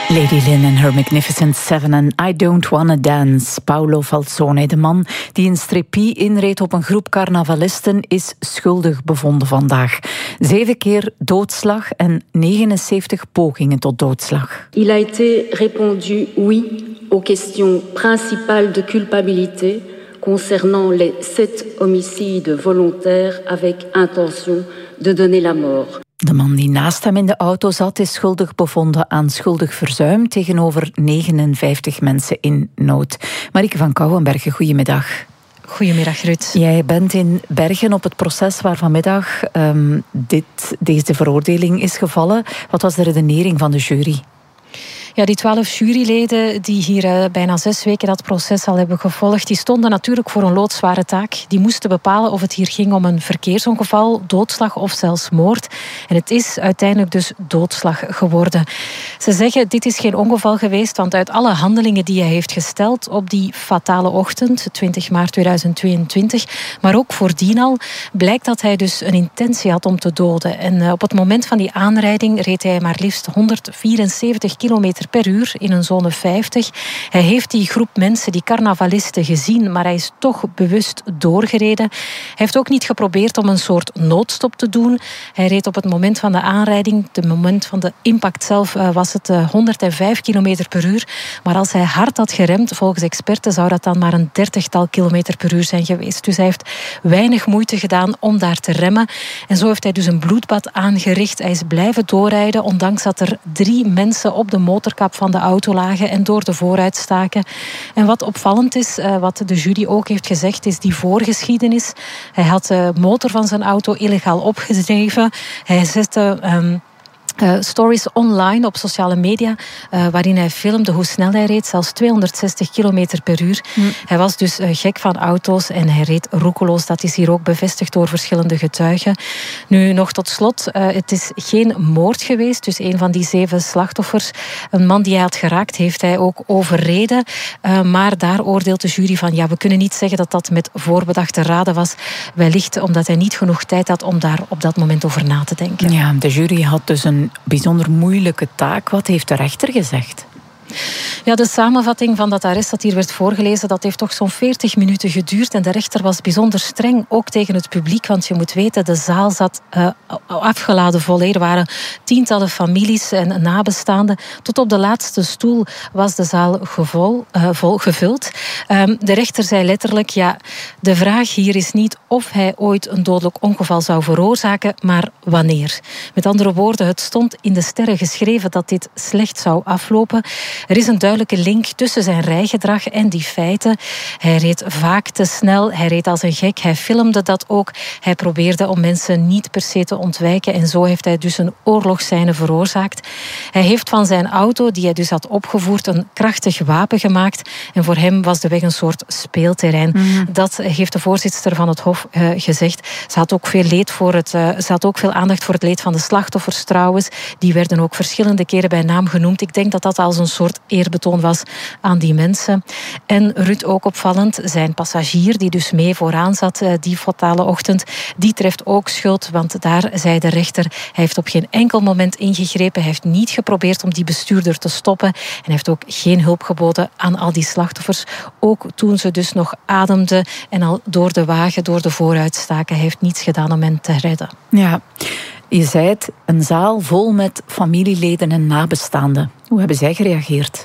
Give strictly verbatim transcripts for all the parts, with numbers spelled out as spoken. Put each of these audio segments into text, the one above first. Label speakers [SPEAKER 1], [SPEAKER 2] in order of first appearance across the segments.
[SPEAKER 1] Lady Lynn and her Magnificent Seven and I Don't Wanna Dance. Paolo Falzone, de man die een stripie inreed op een groep carnavalisten, is schuldig bevonden vandaag. Zeven keer doodslag en negenenzeventig pogingen tot doodslag.
[SPEAKER 2] Il a été répondu oui aux questions principales de culpabilité concernant les sept homicides volontaires avec intention de donner la mort.
[SPEAKER 1] De man die naast hem in de auto zat is schuldig bevonden aan schuldig verzuim tegenover negenenvijftig mensen in nood. Marieke van Kouwenbergen, goedemiddag.
[SPEAKER 3] Goedemiddag, Ruud.
[SPEAKER 1] Jij bent in Bergen op het proces waar vanmiddag um, dit, deze veroordeling is gevallen. Wat was de redenering van de jury?
[SPEAKER 3] Ja, die twaalf juryleden die hier uh, bijna zes weken dat proces al hebben gevolgd, die stonden natuurlijk voor een loodzware taak. Die moesten bepalen of het hier ging om een verkeersongeval, doodslag of zelfs moord. En het is uiteindelijk dus doodslag geworden. Ze zeggen, dit is geen ongeval geweest, want uit alle handelingen die hij heeft gesteld op die fatale ochtend, twintig maart tweeduizend tweeëntwintig, maar ook voordien al, blijkt dat hij dus een intentie had om te doden. En uh, op het moment van die aanrijding reed hij maar liefst honderdvierenzeventig kilometer per uur in een zone vijftig. Hij heeft die groep mensen, die carnavalisten, gezien, maar hij is toch bewust doorgereden. Hij heeft ook niet geprobeerd om een soort noodstop te doen. Hij reed op het moment van de aanrijding, het moment van de impact zelf, uh, was het uh, honderdvijf kilometer per uur. Maar als hij hard had geremd, volgens experten, zou dat dan maar een dertigtal kilometer per uur zijn geweest. Dus hij heeft weinig moeite gedaan om daar te remmen. En zo heeft hij dus een bloedbad aangericht. Hij is blijven doorrijden, ondanks dat er drie mensen op de motorkap van de auto lagen en door de vooruit staken. En wat opvallend is, uh, wat de jury ook heeft gezegd, is die voorgeschiedenis. Hij had de motor van zijn auto illegaal opgedreven. Hij zette Um, Uh, stories online op sociale media, uh, waarin hij filmde hoe snel hij reed, zelfs tweehonderdzestig kilometer per uur. Mm. Hij was dus uh, gek van auto's en hij reed roekeloos. Dat is hier ook bevestigd door verschillende getuigen. Nu, nog tot slot, uh, het is geen moord geweest, dus een van die zeven slachtoffers, een man die hij had geraakt, heeft hij ook overreden. Uh, maar daar oordeelt de jury van, ja, we kunnen niet zeggen dat dat met voorbedachte raden was, wellicht omdat hij niet genoeg tijd had om daar op dat moment over na te denken.
[SPEAKER 1] Ja, de jury had dus een bijzonder moeilijke taak. Wat heeft de rechter gezegd?
[SPEAKER 3] Ja, de samenvatting van dat arrest dat hier werd voorgelezen, dat heeft toch zo'n veertig minuten geduurd. En de rechter was bijzonder streng, ook tegen het publiek. Want je moet weten, de zaal zat uh, afgeladen vol. Er waren tientallen families en nabestaanden. Tot op de laatste stoel was de zaal gevol, uh, vol gevuld. Um, de rechter zei letterlijk, ja, de vraag hier is niet of hij ooit een dodelijk ongeval zou veroorzaken, maar wanneer. Met andere woorden, het stond in de sterren geschreven dat dit slecht zou aflopen. Er is een duidelijke link tussen zijn rijgedrag en die feiten. Hij reed vaak te snel, hij reed als een gek, hij filmde dat ook. Hij probeerde om mensen niet per se te ontwijken en zo heeft hij dus een oorlogsscène veroorzaakt. Hij heeft van zijn auto, die hij dus had opgevoerd, een krachtig wapen gemaakt en voor hem was de weg een soort speelterrein. Mm. Dat heeft de voorzitter van het Hof uh, gezegd. Ze had ook veel leed voor het, uh, ze had ook veel aandacht voor het leed van de slachtoffers trouwens. Die werden ook verschillende keren bij naam genoemd. Ik denk dat dat als een soort eerbetoon was aan die mensen. En Ruud, ook opvallend, zijn passagier die dus mee vooraan zat die fatale ochtend, die treft ook schuld, want daar zei de rechter, hij heeft op geen enkel moment ingegrepen, hij heeft niet geprobeerd om die bestuurder te stoppen en hij heeft ook geen hulp geboden aan al die slachtoffers, ook toen ze dus nog ademden en al door de wagen, door de vooruit staken. Hij heeft niets gedaan om hen te redden.
[SPEAKER 1] Ja, je zei het, een zaal vol met familieleden en nabestaanden. Hoe hebben zij gereageerd?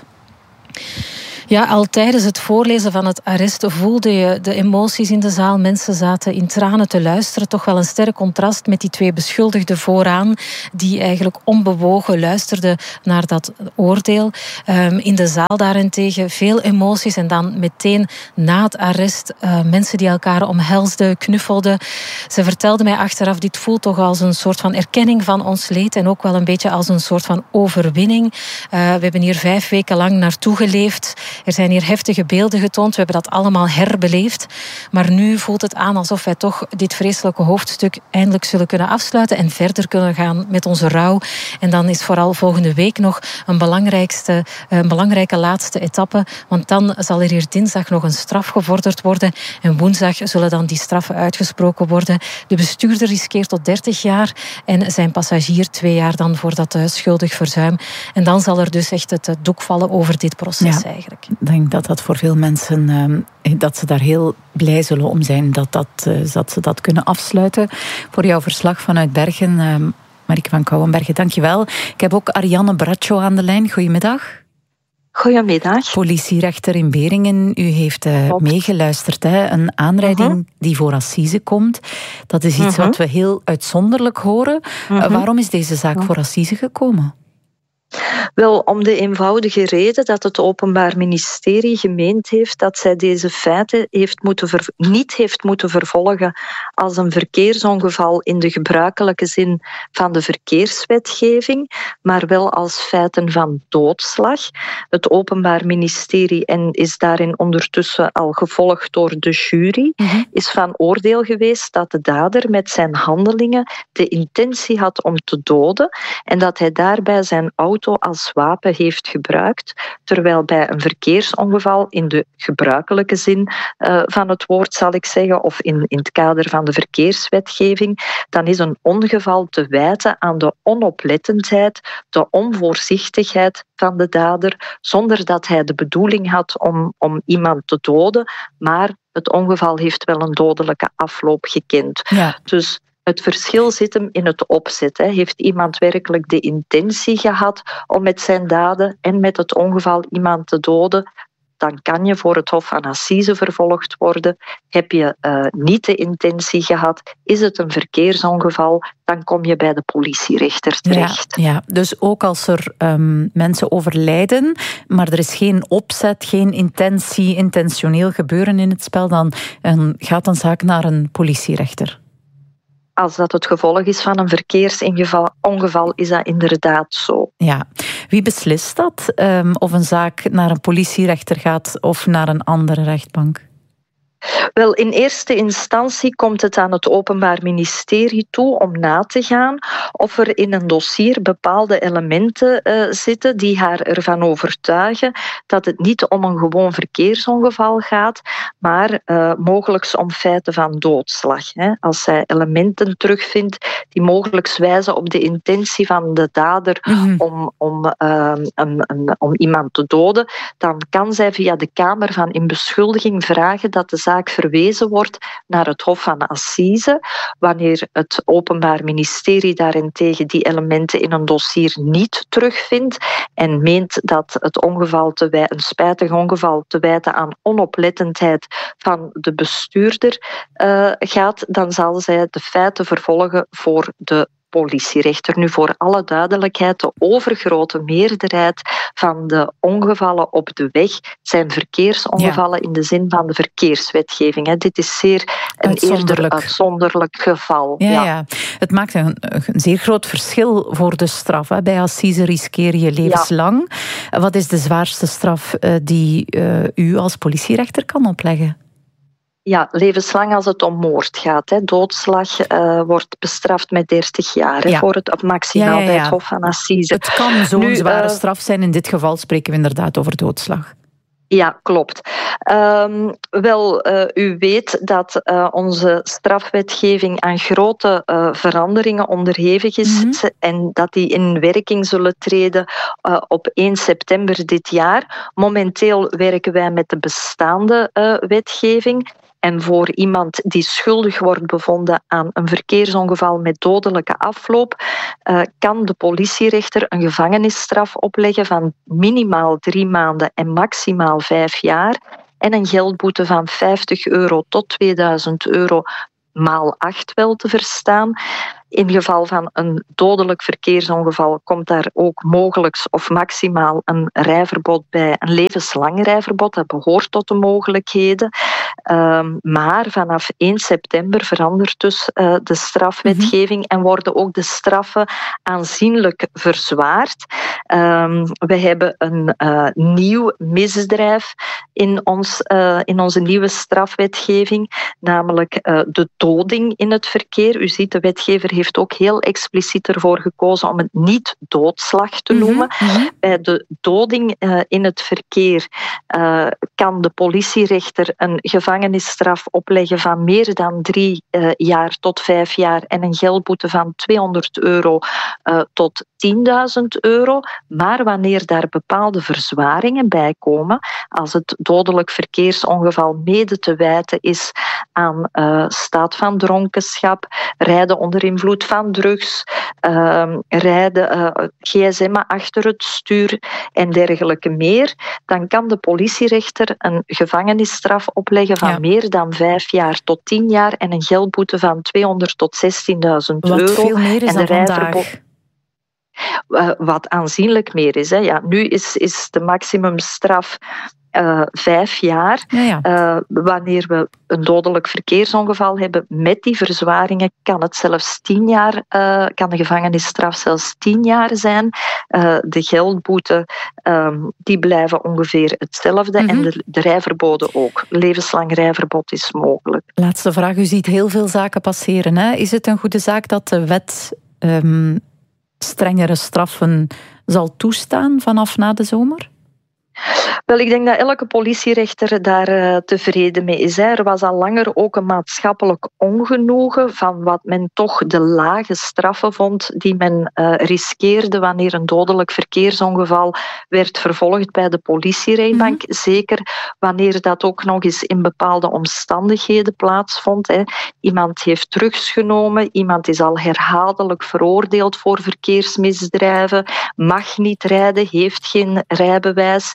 [SPEAKER 3] Ja, al tijdens het voorlezen van het arrest voelde je de emoties in de zaal. Mensen zaten in tranen te luisteren. Toch wel een sterk contrast met die twee beschuldigden vooraan, die eigenlijk onbewogen luisterden naar dat oordeel. Um, in de zaal daarentegen veel emoties. En dan meteen na het arrest uh, mensen die elkaar omhelsden, knuffelden. Ze vertelden mij achteraf, dit voelt toch als een soort van erkenning van ons leed. En ook wel een beetje als een soort van overwinning. Uh, we hebben hier vijf weken lang naartoe geleefd. Er zijn hier heftige beelden getoond. We hebben dat allemaal herbeleefd. Maar nu voelt het aan alsof wij toch dit vreselijke hoofdstuk eindelijk zullen kunnen afsluiten en verder kunnen gaan met onze rouw. En dan is vooral volgende week nog een, belangrijkste, een belangrijke laatste etappe. Want dan zal er hier dinsdag nog een straf gevorderd worden. En woensdag zullen dan die straffen uitgesproken worden. De bestuurder riskeert tot dertig jaar en zijn passagier twee jaar dan voor dat uh, schuldig verzuim. En dan zal er dus echt het uh, doek vallen over dit proces
[SPEAKER 1] ja,
[SPEAKER 3] eigenlijk.
[SPEAKER 1] Ik denk dat dat voor veel mensen, uh, dat ze daar heel blij zullen om zijn dat, dat, uh, dat ze dat kunnen afsluiten. Voor jouw verslag vanuit Bergen, uh, Marieke van Kouwenbergen, dankjewel. Ik heb ook Ariane Braccio aan de lijn. Goedemiddag.
[SPEAKER 4] Goedemiddag.
[SPEAKER 1] Politierechter in Beringen, u heeft uh, meegeluisterd. Hè? Een aanrijding uh-huh. die voor assise komt. Dat is iets uh-huh. wat we heel uitzonderlijk horen. Uh-huh. Uh, waarom is deze zaak uh-huh. voor assise gekomen?
[SPEAKER 4] Wel, om de eenvoudige reden dat het Openbaar Ministerie gemeend heeft dat zij deze feiten heeft moeten ver- niet heeft moeten vervolgen als een verkeersongeval in de gebruikelijke zin van de verkeerswetgeving, maar wel als feiten van doodslag. Het Openbaar Ministerie, en is daarin ondertussen al gevolgd door de jury, mm-hmm. is van oordeel geweest dat de dader met zijn handelingen de intentie had om te doden en dat hij daarbij zijn auto als wapen heeft gebruikt, terwijl bij een verkeersongeval in de gebruikelijke zin uh, van het woord, zal ik zeggen, of in, in het kader van de verkeerswetgeving, dan is een ongeval te wijten aan de onoplettendheid, de onvoorzichtigheid van de dader, zonder dat hij de bedoeling had om, om iemand te doden, maar het ongeval heeft wel een dodelijke afloop gekend. Ja. Dus het verschil zit hem in het opzet. Hè. Heeft iemand werkelijk de intentie gehad om met zijn daden en met het ongeval iemand te doden, dan kan je voor het Hof van Assise vervolgd worden. Heb je uh, niet de intentie gehad, is het een verkeersongeval, dan kom je bij de politierechter terecht.
[SPEAKER 1] Ja, ja. Dus ook als er um, mensen overlijden, maar er is geen opzet, geen intentie, intentioneel gebeuren in het spel, dan um, gaat een zaak naar een politierechter.
[SPEAKER 4] Als dat het gevolg is van een verkeersongeval, is dat inderdaad zo.
[SPEAKER 1] Ja. Wie beslist dat? Um, of een zaak naar een politierechter gaat of naar een andere rechtbank?
[SPEAKER 4] Wel, in eerste instantie komt het aan het Openbaar Ministerie toe om na te gaan of er in een dossier bepaalde elementen uh, zitten die haar ervan overtuigen dat het niet om een gewoon verkeersongeval gaat, maar uh, mogelijk om feiten van doodslag. Hè. Als zij elementen terugvindt die mogelijk wijzen op de intentie van de dader mm-hmm. om, om, uh, een, een, om iemand te doden, dan kan zij via de Kamer van Inbeschuldiging vragen dat de zaak verwezen wordt naar het Hof van Assise. Wanneer het Openbaar Ministerie daarentegen die elementen in een dossier niet terugvindt en meent dat het ongeval te wij- een spijtig ongeval te wijten aan onoplettendheid van de bestuurder uh, gaat, dan zal zij de feiten vervolgen voor de politierechter. Nu, voor alle duidelijkheid, de overgrote meerderheid van de ongevallen op de weg zijn verkeersongevallen ja. in de zin van de verkeerswetgeving. Hè. Dit is zeer een eerder uitzonderlijk geval.
[SPEAKER 1] Ja,
[SPEAKER 4] ja.
[SPEAKER 1] Ja. Het maakt een, een zeer groot verschil voor de straf. Hè. Bij assise riskeer je levenslang. Ja. Wat is de zwaarste straf uh, die uh, u als politierechter kan opleggen?
[SPEAKER 4] Ja, levenslang als het om moord gaat. Hè. Doodslag uh, wordt bestraft met dertig jaar hè, ja. voor het maximaal ja, ja, ja. bij het Hof van Assise.
[SPEAKER 1] Het kan zo'n nu, zware uh, straf zijn. In dit geval spreken we inderdaad over doodslag.
[SPEAKER 4] Ja, klopt. Um, wel, uh, u weet dat uh, onze strafwetgeving aan grote uh, veranderingen onderhevig is mm-hmm. en dat die in werking zullen treden uh, op één september dit jaar. Momenteel werken wij met de bestaande uh, wetgeving. En voor iemand die schuldig wordt bevonden aan een verkeersongeval met dodelijke afloop, uh, kan de politierechter een gevangenisstraf opleggen van minimaal drie maanden en maximaal vijf jaar en een geldboete van vijftig euro tot tweeduizend euro maal acht wel te verstaan. In geval van een dodelijk verkeersongeval komt daar ook mogelijk of maximaal een rijverbod bij, een levenslang rijverbod. Dat behoort tot de mogelijkheden. Um, maar vanaf één september verandert dus uh, de strafwetgeving mm-hmm. en worden ook de straffen aanzienlijk verzwaard. Um, we hebben een uh, nieuw misdrijf in, ons, uh, in onze nieuwe strafwetgeving, namelijk uh, de doding in het verkeer. U ziet, de wetgever heeft ook heel expliciet ervoor gekozen om het niet doodslag te noemen. Mm-hmm. Bij de doding uh, in het verkeer uh, kan de politierechter een gevangenisstraf opleggen van meer dan drie uh, jaar tot vijf jaar en een geldboete van tweehonderd euro uh, tot tienduizend euro. Maar wanneer daar bepaalde verzwaringen bij komen, als het dodelijk verkeersongeval mede te wijten is aan uh, staat van dronkenschap, rijden onder invloed van drugs, uh, rijden uh, gsm'en achter het stuur en dergelijke meer, dan kan de politierechter een gevangenisstraf opleggen van ja. meer dan vijf jaar tot tien jaar en een geldboete van tweehonderd tot zestienduizend euro.
[SPEAKER 1] Wat veel meer is dan vandaag.
[SPEAKER 4] Uh, wat aanzienlijk meer is. Hè. Ja, nu is, is de maximumstraf uh, vijf jaar. Ja, ja. Uh, wanneer we een dodelijk verkeersongeval hebben met die verzwaringen, kan het zelfs tien jaar, uh, kan de gevangenisstraf zelfs tien jaar zijn. Uh, de geldboete, um, die blijven ongeveer hetzelfde. Mm-hmm. En de, de rijverboden ook. Levenslang rijverbod is mogelijk.
[SPEAKER 1] Laatste vraag. U ziet heel veel zaken passeren. Hè? Is het een goede zaak dat de wet Um, strengere straffen zal toestaan vanaf na de zomer?
[SPEAKER 4] Wel, ik denk dat elke politierechter daar uh, tevreden mee is. Hè. Er was al langer ook een maatschappelijk ongenoegen van wat men toch de lage straffen vond die men uh, riskeerde wanneer een dodelijk verkeersongeval werd vervolgd bij de politierechtbank. Mm-hmm. Zeker wanneer dat ook nog eens in bepaalde omstandigheden plaatsvond. Hè. Iemand heeft drugs genomen, iemand is al herhaaldelijk veroordeeld voor verkeersmisdrijven, mag niet rijden, heeft geen rijbewijs.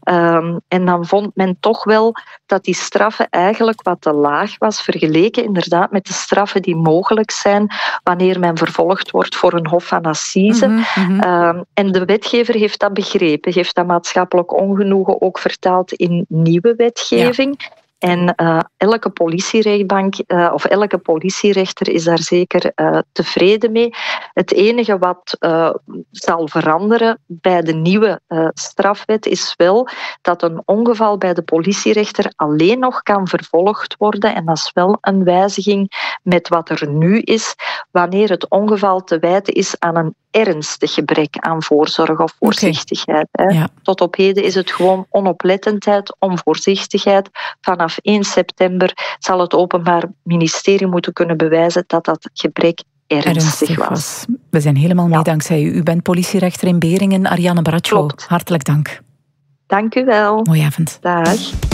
[SPEAKER 4] Um, en dan vond men toch wel dat die straffen eigenlijk wat te laag was, vergeleken inderdaad met de straffen die mogelijk zijn wanneer men vervolgd wordt voor een hof van assise. Mm-hmm. Um, en de wetgever heeft dat begrepen, heeft dat maatschappelijk ongenoegen ook vertaald in nieuwe wetgeving. Ja. En uh, elke politierechtbank uh, of elke politierechter is daar zeker uh, tevreden mee. Het enige wat uh, zal veranderen bij de nieuwe uh, strafwet is wel dat een ongeval bij de politierechter alleen nog kan vervolgd worden. En dat is wel een wijziging met wat er nu is, wanneer het ongeval te wijten is aan een ernstig gebrek aan voorzorg of voorzichtigheid. Okay. Ja. Tot op heden is het gewoon onoplettendheid, onvoorzichtigheid. Vanaf één september zal het Openbaar Ministerie moeten kunnen bewijzen dat dat gebrek ernstig, ernstig was. was.
[SPEAKER 1] We zijn helemaal mee ja. dankzij u. U bent politierechter in Beringen, Ariane Bracho. Klopt. Hartelijk dank.
[SPEAKER 4] Dank u wel.
[SPEAKER 1] Mooie avond.
[SPEAKER 4] Dag.